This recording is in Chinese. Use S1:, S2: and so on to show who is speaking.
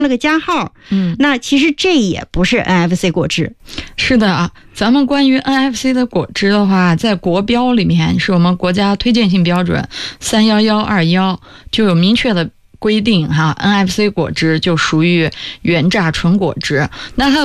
S1: 了个加号，那其实这也不是 NFC 果汁。
S2: 是的啊，咱们关于 NFC 的果汁的话，在国标里面是我们国家推荐性标准31121就有明确的规定哈，NFC 果汁就属于原榨纯果汁。那它